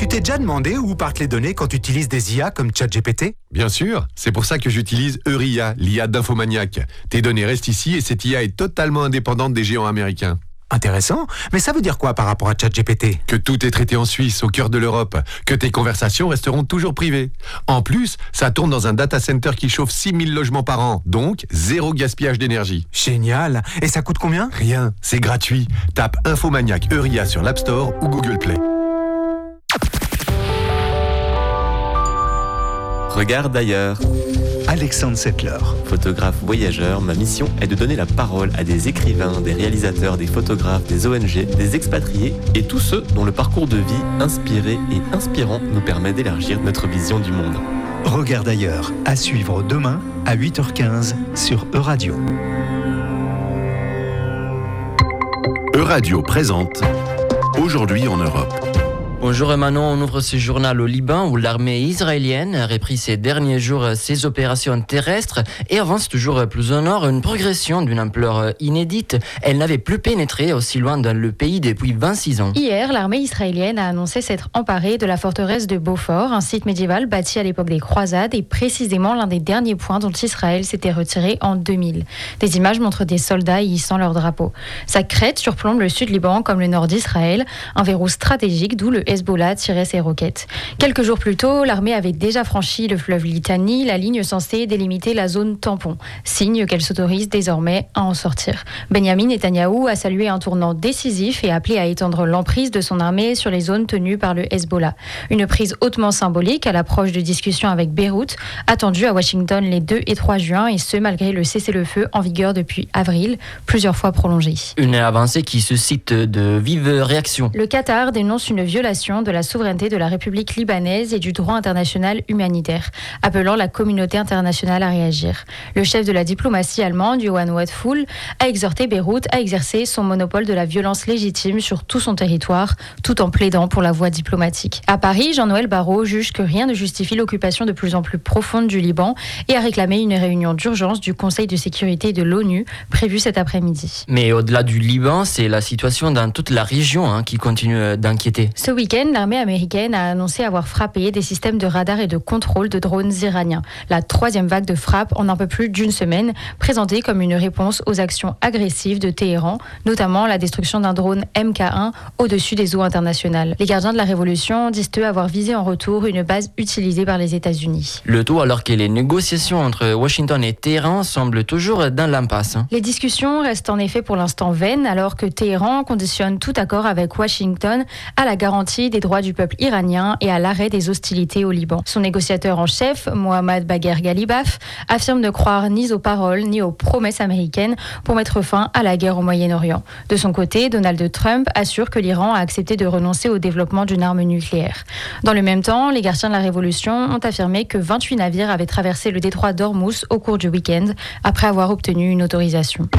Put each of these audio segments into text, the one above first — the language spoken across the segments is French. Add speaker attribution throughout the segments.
Speaker 1: Tu t'es déjà demandé où partent les données quand tu utilises des IA comme ChatGPT ?
Speaker 2: Bien sûr, c'est pour ça que j'utilise Euria, l'IA d'Infomaniac. Tes données restent ici et cette IA est totalement indépendante des géants américains.
Speaker 1: Intéressant, mais ça veut dire quoi par rapport à ChatGPT ?
Speaker 2: Que tout est traité en Suisse, au cœur de l'Europe. Que tes conversations resteront toujours privées. En plus, ça tourne dans un data center qui chauffe 6000 logements par an. Donc, zéro gaspillage d'énergie.
Speaker 1: Génial. Et ça coûte combien ?
Speaker 2: Rien, c'est gratuit. Tape Infomaniac Euria sur l'App Store ou Google Play.
Speaker 3: Regarde d'ailleurs.
Speaker 4: Alexandre Settler.
Speaker 3: Photographe voyageur, ma mission est de donner la parole à des écrivains, des réalisateurs, des photographes, des ONG, des expatriés et tous ceux dont le parcours de vie inspiré et inspirant nous permet d'élargir notre vision du monde.
Speaker 4: Regarde ailleurs, à suivre demain à 8h15 sur Euradio.
Speaker 2: Euradio présente Aujourd'hui en Europe.
Speaker 5: Bonjour Manon, on ouvre ce journal au Liban où l'armée israélienne a repris ces derniers jours ses opérations terrestres et avance toujours plus au nord, une progression d'une ampleur inédite. Elle n'avait plus pénétré aussi loin dans le pays depuis 26 ans.
Speaker 6: Hier, l'armée israélienne a annoncé s'être emparée de la forteresse de Beaufort, un site médiéval bâti à l'époque des croisades et précisément l'un des derniers points dont Israël s'était retiré en 2000. Des images montrent des soldats y hissant leur drapeau. Sa crête surplombe le sud Liban comme le nord d'Israël, un verrou stratégique d'où le Hezbollah tirait ses roquettes. Quelques jours plus tôt, l'armée avait déjà franchi le fleuve Litani, la ligne censée délimiter la zone tampon, signe qu'elle s'autorise désormais à en sortir. Benyamin Netanyahou a salué un tournant décisif et appelé à étendre l'emprise de son armée sur les zones tenues par le Hezbollah. Une prise hautement symbolique à l'approche de discussions avec Beyrouth, attendue à Washington les 2 et 3 juin, et ce malgré le cessez-le-feu en vigueur depuis avril, plusieurs fois prolongé.
Speaker 5: Une avancée qui suscite de vives réactions.
Speaker 6: Le Qatar dénonce une violation de la souveraineté de la République libanaise et du droit international humanitaire, appelant la communauté internationale à réagir. Le chef de la diplomatie allemande, Johann Wadephul, a exhorté Beyrouth à exercer son monopole de la violence légitime sur tout son territoire, tout en plaidant pour la voie diplomatique. À Paris, Jean-Noël Barrot juge que rien ne justifie l'occupation de plus en plus profonde du Liban et a réclamé une réunion d'urgence du Conseil de sécurité de l'ONU prévue cet après-midi.
Speaker 5: Mais au-delà du Liban, c'est la situation dans toute la région qui continue d'inquiéter.
Speaker 6: Ce week-end, l'armée américaine a annoncé avoir frappé des systèmes de radar et de contrôle de drones iraniens. La 3e vague de frappe en un peu plus d'une semaine, présentée comme une réponse aux actions agressives de Téhéran, notamment la destruction d'un drone MK1 au-dessus des eaux internationales. Les gardiens de la révolution disent eux avoir visé en retour une base utilisée par les États-Unis.
Speaker 5: Le tout alors que les négociations entre Washington et Téhéran semblent toujours dans l'impasse.
Speaker 6: Les discussions restent en effet pour l'instant vaines, alors que Téhéran conditionne tout accord avec Washington à la garantie des droits du peuple iranien et à l'arrêt des hostilités au Liban. Son négociateur en chef, Mohammad Bagher Ghalibaf, affirme ne croire ni aux paroles ni aux promesses américaines pour mettre fin à la guerre au Moyen-Orient. De son côté, Donald Trump assure que l'Iran a accepté de renoncer au développement d'une arme nucléaire. Dans le même temps, les gardiens de la Révolution ont affirmé que 28 navires avaient traversé le détroit d'Ormuz au cours du week-end, après avoir obtenu une autorisation.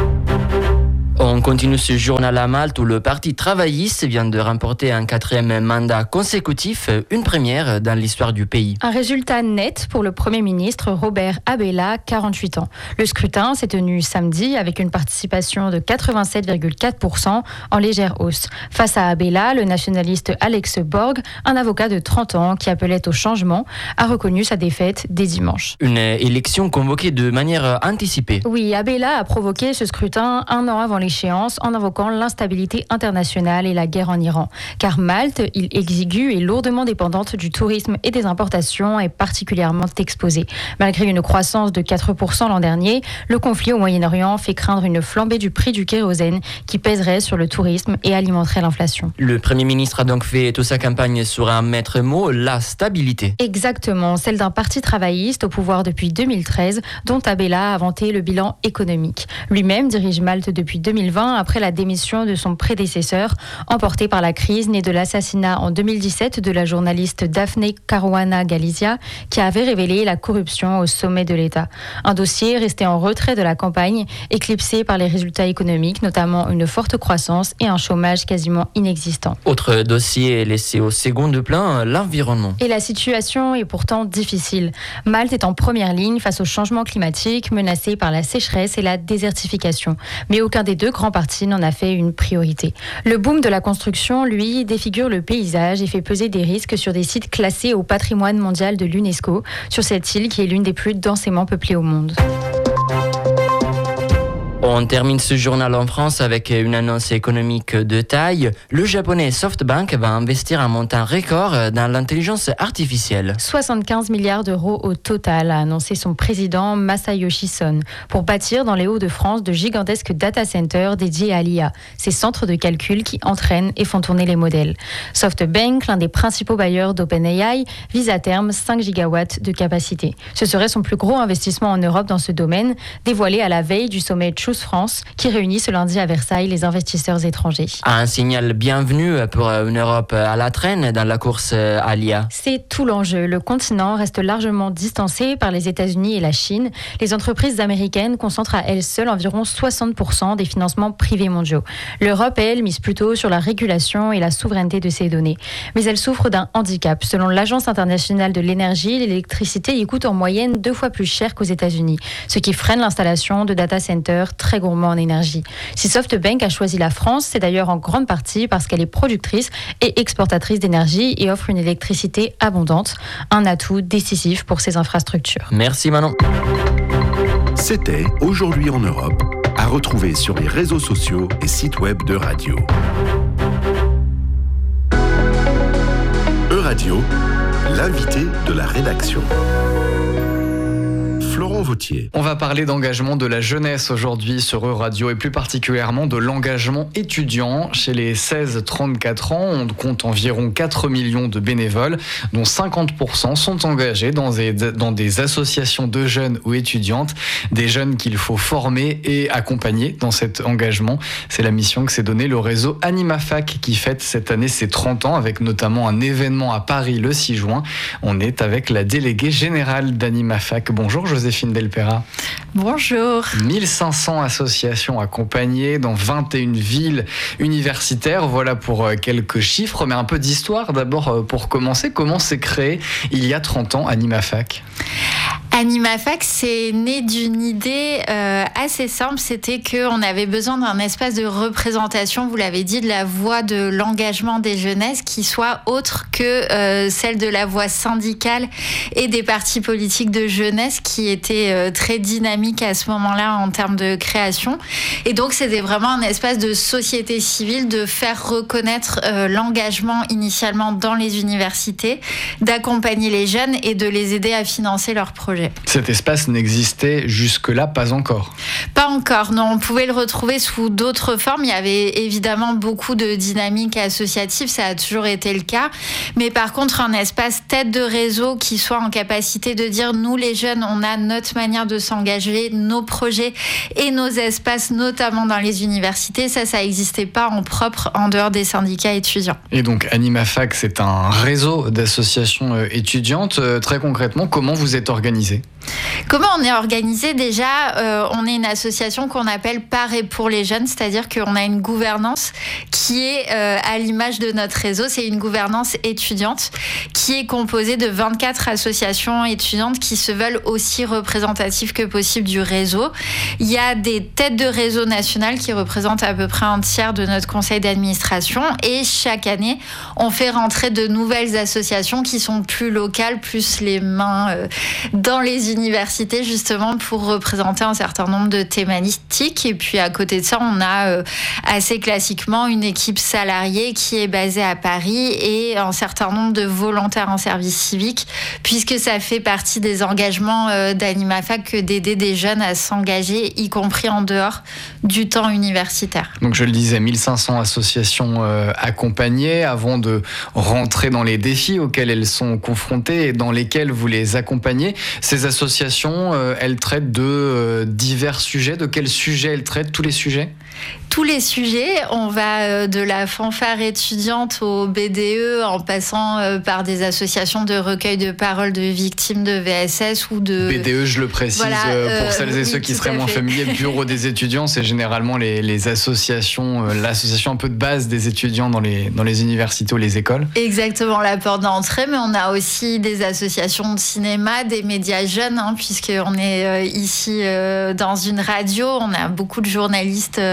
Speaker 5: On continue ce journal à Malte où le Parti travailliste vient de remporter un 4e mandat consécutif, une première dans l'histoire du pays.
Speaker 6: Un résultat net pour le Premier ministre Robert Abela, 48 ans. Le scrutin s'est tenu samedi avec une participation de 87,4% en légère hausse. Face à Abela, le nationaliste Alex Borg, un avocat de 30 ans qui appelait au changement, a reconnu sa défaite dès dimanche.
Speaker 5: Une élection convoquée de manière anticipée.
Speaker 6: Oui, Abela a provoqué ce scrutin un an avant l'échéance en invoquant l'instabilité internationale et la guerre en Iran. Car Malte, île exiguë et lourdement dépendante du tourisme et des importations, est particulièrement exposée. Malgré une croissance de 4% l'an dernier, le conflit au Moyen-Orient fait craindre une flambée du prix du kérosène qui pèserait sur le tourisme et alimenterait l'inflation.
Speaker 5: Le Premier ministre a donc fait toute sa campagne sur un maître mot, la stabilité.
Speaker 6: Exactement, celle d'un parti travailliste au pouvoir depuis 2013, dont Abela a vanté le bilan économique. Lui-même dirige Malte depuis 2020 après la démission de son prédécesseur, emporté par la crise née de l'assassinat en 2017 de la journaliste Daphne Caruana Galizia, qui avait révélé la corruption au sommet de l'État. Un dossier resté en retrait de la campagne, éclipsé par les résultats économiques, notamment une forte croissance et un chômage quasiment inexistant.
Speaker 5: Autre dossier laissé au second plan, l'environnement.
Speaker 6: Et la situation est pourtant difficile. Malte est en première ligne face au changement climatique, menacé par la sécheresse et la désertification. Mais aucun des deux grands partis n'en a fait une priorité. Le boom de la construction, lui, défigure le paysage et fait peser des risques sur des sites classés au patrimoine mondial de l'UNESCO, sur cette île qui est l'une des plus densément peuplées au monde.
Speaker 5: On termine ce journal en France avec une annonce économique de taille. Le japonais SoftBank va investir un montant record dans l'intelligence artificielle.
Speaker 6: 75 milliards d'euros au total, a annoncé son président Masayoshi Son, pour bâtir dans les Hauts-de-France de gigantesques data centers dédiés à l'IA, ces centres de calcul qui entraînent et font tourner les modèles. SoftBank, l'un des principaux bailleurs d'OpenAI, vise à terme 5 gigawatts de capacité. Ce serait son plus gros investissement en Europe dans ce domaine, dévoilé à la veille du sommet Choose France, qui réunit ce lundi à Versailles les investisseurs étrangers.
Speaker 5: Un signal bienvenu pour une Europe à la traîne dans la course à l'IA.
Speaker 6: C'est tout l'enjeu. Le continent reste largement distancé par les États-Unis et la Chine. Les entreprises américaines concentrent à elles seules environ 60% des financements privés mondiaux. L'Europe, elle, mise plutôt sur la régulation et la souveraineté de ces données. Mais elle souffre d'un handicap. Selon l'Agence internationale de l'énergie, l'électricité y coûte en moyenne 2 fois plus cher qu'aux États-Unis, ce qui freine l'installation de data centers très gourmands en énergie. Si SoftBank a choisi la France, c'est d'ailleurs en grande partie parce qu'elle est productrice et exportatrice d'énergie et offre une électricité abondante, un atout décisif pour ses infrastructures.
Speaker 5: Merci Manon.
Speaker 7: C'était Aujourd'hui en Europe, à retrouver sur les réseaux sociaux et sites web de Radio. E-Radio, l'invité de la rédaction. Florent Vautier.
Speaker 8: On va parler d'engagement de la jeunesse aujourd'hui sur E-Radio et plus particulièrement de l'engagement étudiant. Chez les 16-34 ans, on compte environ 4 millions de bénévoles, dont 50% sont engagés dans des associations de jeunes ou étudiantes, des jeunes qu'il faut former et accompagner dans cet engagement. C'est la mission que s'est donnée le réseau AnimaFac qui fête cette année ses 30 ans avec notamment un événement à Paris le 6 juin. On est avec la déléguée générale d'AnimaFac. Bonjour Joséphine Delpera.
Speaker 9: Bonjour.
Speaker 8: 1500 associations accompagnées dans 21 villes universitaires. Voilà pour quelques chiffres, mais un peu d'histoire d'abord pour commencer. Comment s'est créé il y a 30 ans AnimaFac ?
Speaker 9: AnimaFac, c'est né d'une idée assez simple, c'était qu'on avait besoin d'un espace de représentation, vous l'avez dit, de la voix de l'engagement des jeunesses qui soit autre que celle de la voix syndicale et des partis politiques de jeunesse qui étaient très dynamiques à ce moment-là en termes de création. Et donc, c'était vraiment un espace de société civile, de faire reconnaître l'engagement initialement dans les universités, d'accompagner les jeunes et de les aider à financer leurs projets.
Speaker 8: Cet espace n'existait jusque-là pas encore.
Speaker 9: Pas encore, non. On pouvait le retrouver sous d'autres formes. Il y avait évidemment beaucoup de dynamique associative, ça a toujours été le cas. Mais par contre, un espace tête de réseau qui soit en capacité de dire, nous les jeunes, on a notre manière de s'engager, nos projets et nos espaces, notamment dans les universités. Ça n'existait pas en propre en dehors des syndicats étudiants.
Speaker 8: Et donc AnimaFac, c'est un réseau d'associations étudiantes. Très concrètement, comment vous êtes organisé ?
Speaker 9: Comment on est organisé ? Déjà, on est une association qu'on appelle par et pour les jeunes, c'est-à-dire qu'on a une gouvernance qui est à l'image de notre réseau. C'est une gouvernance étudiante qui est composée de 24 associations étudiantes qui se veulent aussi représentatives que possible du réseau. Il y a des têtes de réseau nationales qui représentent à peu près un tiers de notre conseil d'administration et chaque année, on fait rentrer de nouvelles associations qui sont plus locales, plus les mains dans les universités justement pour représenter un certain nombre de thématiques. Et puis à côté de ça, on a assez classiquement une équipe salariée qui est basée à Paris et un certain nombre de volontaires en service civique, puisque ça fait partie des engagements d'AnimaFac que d'aider des jeunes à s'engager, y compris en dehors du temps universitaire.
Speaker 8: Donc je le disais, 1500 associations accompagnées avant de rentrer dans les défis auxquels elles sont confrontées et dans lesquels vous les accompagnez. Ces associations, elles traitent de divers sujets. De quels sujets elles traitent ? Tous les sujets ?
Speaker 9: Tous les sujets, on va de la fanfare étudiante au BDE en passant par des associations de recueil de paroles de victimes de VSS ou de...
Speaker 8: BDE, je le précise, voilà, pour celles et ceux qui seraient moins familiers, le bureau des étudiants, c'est généralement les associations, l'association un peu de base des étudiants dans les universités ou les écoles.
Speaker 9: Exactement, la porte d'entrée, mais on a aussi des associations de cinéma, des médias jeunes, puisqu'on est ici dans une radio, on a beaucoup de journalistes en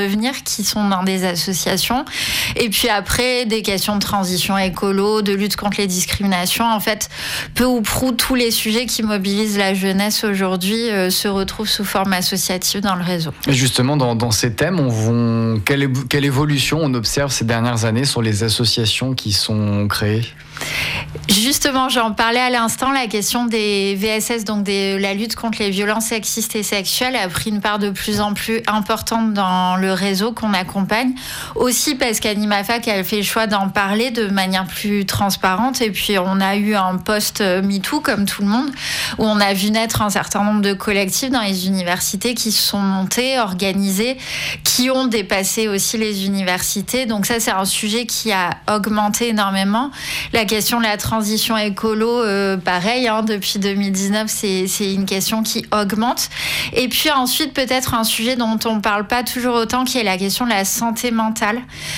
Speaker 9: devenir, qui sont dans des associations. Et puis après, des questions de transition écolo, de lutte contre les discriminations. En fait, peu ou prou, tous les sujets qui mobilisent la jeunesse aujourd'hui se retrouvent sous forme associative dans le réseau.
Speaker 8: Et justement, dans ces thèmes, quelle évolution on observe ces dernières années sur les associations qui sont créées ?
Speaker 9: Justement, j'en parlais à l'instant, la question des VSS, donc la lutte contre les violences sexistes et sexuelles, a pris une part de plus en plus importante dans le réseau qu'on accompagne. Aussi parce qu'AnimaFac a fait le choix d'en parler de manière plus transparente. Et puis, on a eu un post-MeToo, comme tout le monde, où on a vu naître un certain nombre de collectifs dans les universités qui se sont montés, organisés, qui ont dépassé aussi les universités. Donc ça, c'est un sujet qui a augmenté énormément. La question de la transition écolo, pareil, depuis 2019, c'est une question qui augmente. Et puis ensuite, peut-être un sujet dont on ne parle pas toujours autant, qui est la question de la santé mentale.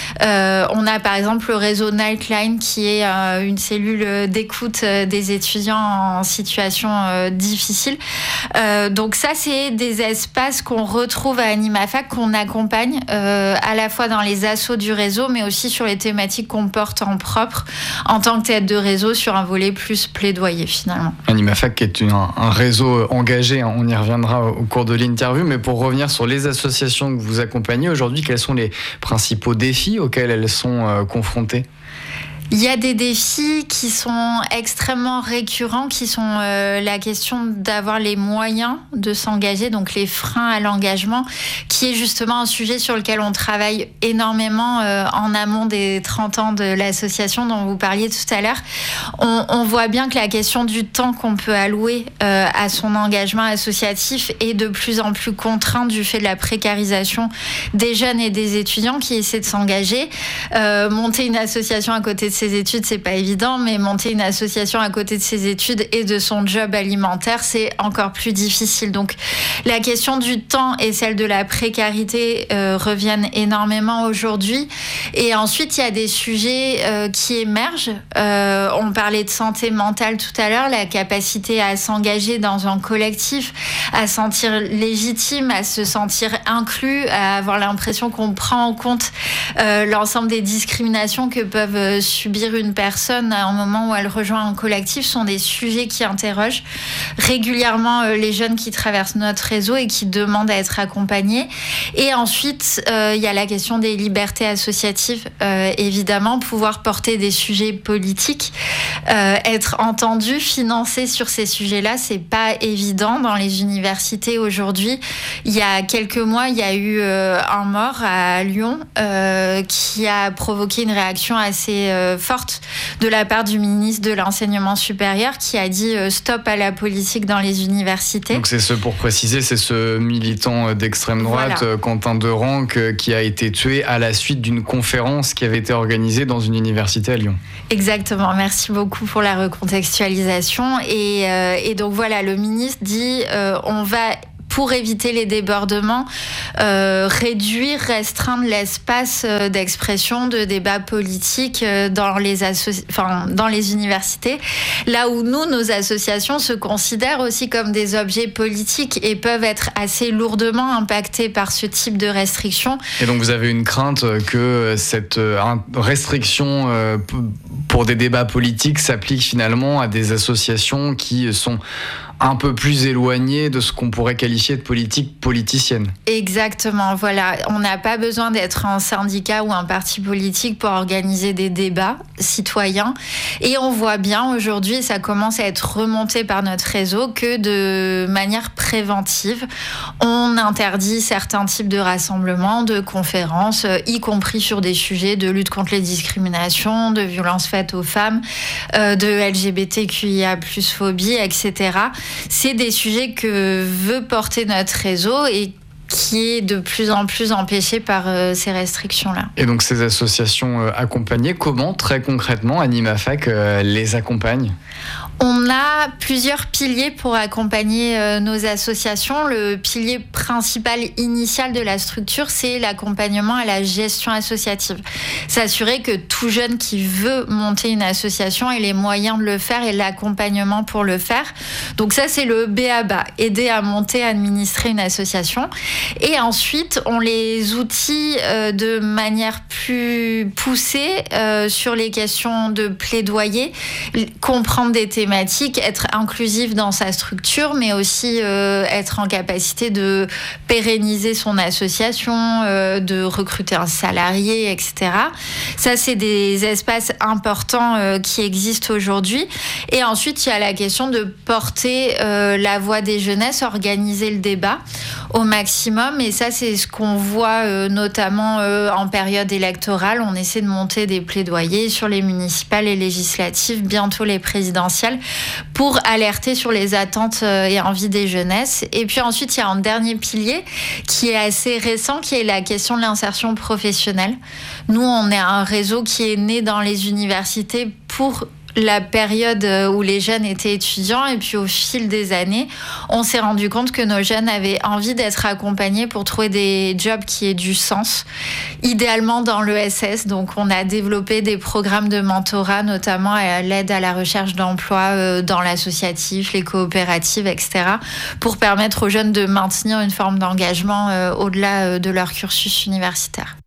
Speaker 9: On a par exemple le réseau Nightline, qui est une cellule d'écoute des étudiants en situation difficile. Donc ça, c'est des espaces qu'on retrouve à AnimaFac, qu'on accompagne à la fois dans les assos du réseau, mais aussi sur les thématiques qu'on porte en propre, en tant que tête de réseau, sur un volet plus plaidoyer finalement.
Speaker 8: AnimaFac est un réseau engagé, on y reviendra au cours de l'interview, mais pour revenir sur les associations que vous accompagnez aujourd'hui, quels sont les principaux défis auxquels elles sont confrontées ?
Speaker 9: Il y a des défis qui sont extrêmement récurrents, qui sont la question d'avoir les moyens de s'engager, donc les freins à l'engagement, qui est justement un sujet sur lequel on travaille énormément en amont des 30 ans de l'association dont vous parliez tout à l'heure. On voit bien que la question du temps qu'on peut allouer à son engagement associatif est de plus en plus contrainte du fait de la précarisation des jeunes et des étudiants qui essaient de s'engager. Monter une association à côté de ses études, c'est pas évident, mais monter une association à côté de ses études et de son job alimentaire, c'est encore plus difficile. Donc, la question du temps et celle de la précarité reviennent énormément aujourd'hui. Et ensuite, il y a des sujets qui émergent. On parlait de santé mentale tout à l'heure, la capacité à s'engager dans un collectif, à se sentir légitime, à se sentir inclus, à avoir l'impression qu'on prend en compte l'ensemble des discriminations que peuvent subir une personne à un moment où elle rejoint un collectif, sont des sujets qui interrogent régulièrement les jeunes qui traversent notre réseau et qui demandent à être accompagnés. Et ensuite, il y a la question des libertés associatives, évidemment, pouvoir porter des sujets politiques, être entendu, financé sur ces sujets-là, c'est pas évident dans les universités aujourd'hui. Il y a quelques mois, il y a eu un mort à Lyon qui a provoqué une réaction assez forte de la part du ministre de l'Enseignement supérieur qui a dit stop à la politique dans les universités.
Speaker 8: Donc pour préciser, c'est ce militant d'extrême droite, voilà. Quentin Derenque, qui a été tué à la suite d'une conférence qui avait été organisée dans une université à Lyon.
Speaker 9: Exactement, merci beaucoup pour la recontextualisation. Et donc voilà, le ministre dit on va, pour éviter les débordements, restreindre l'espace d'expression, de débat politique dans les universités. Là où nous, nos associations se considèrent aussi comme des objets politiques et peuvent être assez lourdement impactés par ce type de restrictions.
Speaker 8: Et donc vous avez une crainte que cette restriction pour des débats politiques s'applique finalement à des associations qui sont un peu plus éloigné de ce qu'on pourrait qualifier de politique politicienne.
Speaker 9: Exactement, voilà. On n'a pas besoin d'être un syndicat ou un parti politique pour organiser des débats citoyens. Et on voit bien aujourd'hui, et ça commence à être remonté par notre réseau, que de manière préventive, on interdit certains types de rassemblements, de conférences, y compris sur des sujets de lutte contre les discriminations, de violences faites aux femmes, de LGBTQIA+, phobie, etc. C'est des sujets que veut porter notre réseau et qui est de plus en plus empêché par ces restrictions-là.
Speaker 8: Et donc ces associations accompagnées, comment très concrètement AnimaFac les accompagne ?
Speaker 9: On a plusieurs piliers pour accompagner nos associations. Le pilier principal initial de la structure, c'est l'accompagnement à la gestion associative. S'assurer que tout jeune qui veut monter une association ait les moyens de le faire et l'accompagnement pour le faire. Donc ça, c'est le b.a.-ba, aider à monter, à administrer une association. Et ensuite, on les outille de manière plus poussée sur les questions de plaidoyer, comprendre des thématiques, être inclusif dans sa structure, mais aussi être en capacité de pérenniser son association, de recruter un salarié, etc. Ça, c'est des espaces importants qui existent aujourd'hui. Et ensuite, il y a la question de porter la voix des jeunesses, organiser le débat au maximum. Et ça, c'est ce qu'on voit notamment en période électorale. On essaie de monter des plaidoyers sur les municipales et législatives, bientôt les présidentielles, pour alerter sur les attentes et envies des jeunesses. Et puis ensuite, il y a un dernier pilier qui est assez récent, qui est la question de l'insertion professionnelle. Nous, on est un réseau qui est né dans les universités pour la période où les jeunes étaient étudiants, et puis au fil des années, on s'est rendu compte que nos jeunes avaient envie d'être accompagnés pour trouver des jobs qui aient du sens, idéalement dans l'ESS. Donc on a développé des programmes de mentorat, notamment à l'aide à la recherche d'emploi dans l'associatif, les coopératives, etc., pour permettre aux jeunes de maintenir une forme d'engagement au-delà de leur cursus universitaire.